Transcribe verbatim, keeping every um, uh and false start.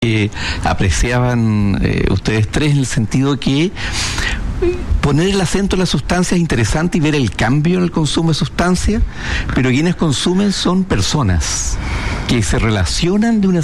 que apreciaban eh, ustedes tres, en el sentido que poner el acento en la sustancia es interesante y ver el cambio en el consumo de sustancias, pero quienes consumen son personas que se relacionan de una